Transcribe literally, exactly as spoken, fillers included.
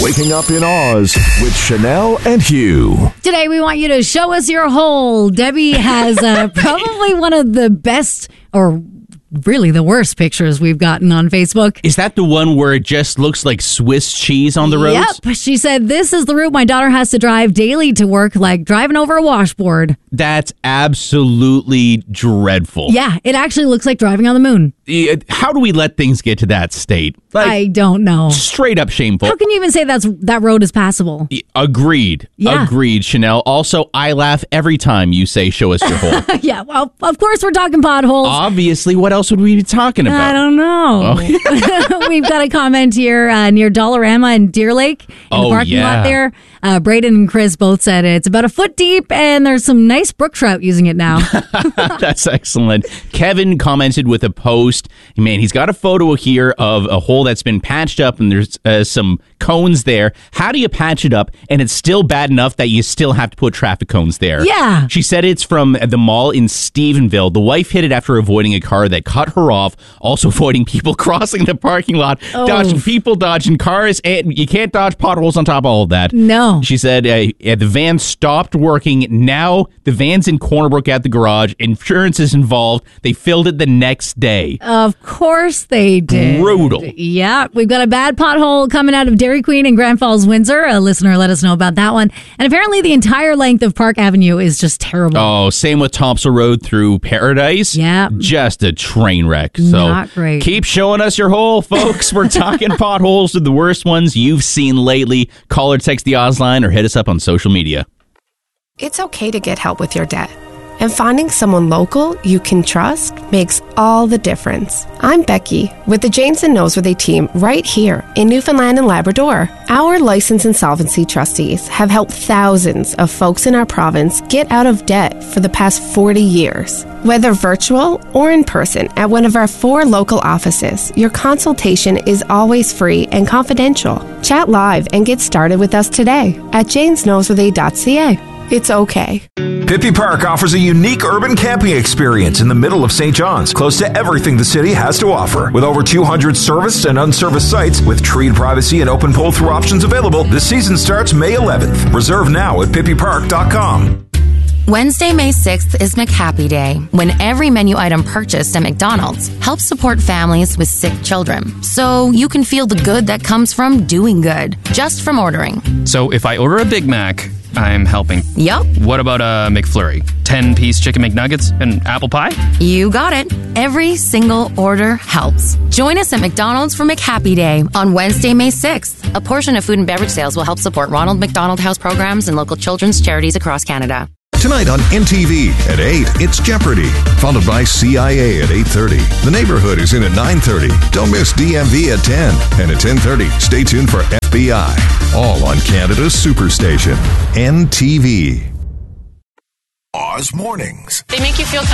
Waking Up in Oz with Chanel and Hugh. Today, we want you to show us your hole. Debbie has uh, probably one of the best, or really the worst pictures we've gotten on Facebook. Is that the one where it just looks like Swiss cheese on the roads? Yep. She said, this is the route my daughter has to drive daily to work, like driving over a washboard. That's absolutely dreadful. Yeah, it actually looks like driving on the moon. How do we let things get to that state? Like, I don't know. Straight up shameful. How can you even say that's that road is passable? Agreed. Yeah. Agreed, Chanel. Also, I laugh every time you say, show us your hole. Yeah, well, of course we're talking potholes. Obviously, what else would we be talking about? I don't know. Oh. We've got a comment here uh, near Dollarama in Deer Lake in oh, the parking yeah. lot there. Uh, Braden and Chris both said it's about a foot deep and there's some nice brook trout using it now. That's excellent. Kevin commented with a post. Man, he's got a photo here of a hole that's been patched up and there's uh, some cones there. How do you patch it up and it's still bad enough that you still have to put traffic cones there? Yeah. She said it's from the mall in Stephenville. The wife hit it after avoiding a car that cut her off, also avoiding people crossing the parking lot, oh. dodging people, dodging cars, and you can't dodge potholes on top of all of that. No. She said uh, the van stopped working. Now the van's in Cornerbrook at the garage. Insurance is involved. They filled it the next day. Of course they did. Brutal. Yeah. We've got a bad pothole coming out of Dairy Queen in Grand Falls, Windsor. A listener let us know about that one. And apparently the entire length of Park Avenue is just terrible. Oh, same with Thompson Road through Paradise. Yeah. Just a train wreck. So not great. Keep showing us your hole, folks. We're talking potholes are the worst ones you've seen lately. Call or text the Oz line or hit us up on social media. It's okay to get help with your debt. And finding someone local you can trust makes all the difference. I'm Becky with the Janes and Noseworthy team right here in Newfoundland and Labrador. Our licensed insolvency trustees have helped thousands of folks in our province get out of debt for the past forty years. Whether virtual or in person at one of our four local offices, your consultation is always free and confidential. Chat live and get started with us today at janes noseworthy dot c a. It's okay. Pippi Park offers a unique urban camping experience in the middle of Saint John's, close to everything the city has to offer. With over two hundred serviced and unserviced sites, with treed privacy and open pull-through options available, this season starts May eleventh. Reserve now at pippi park dot com. Wednesday, May sixth is McHappy Day, when every menu item purchased at McDonald's helps support families with sick children. So you can feel the good that comes from doing good, just from ordering. So if I order a Big Mac, I'm helping. Yup. What about a McFlurry? ten-piece chicken McNuggets and apple pie? You got it. Every single order helps. Join us at McDonald's for McHappy Day on Wednesday, May sixth. A portion of food and beverage sales will help support Ronald McDonald House programs and local children's charities across Canada. Tonight on N T V at eight, it's Jeopardy! Followed by C I A at eight thirty. The Neighborhood is in at nine thirty. Don't miss D M V at ten. And at ten thirty, stay tuned for F B I. All on Canada's Superstation, N T V. Oz Mornings. They make you feel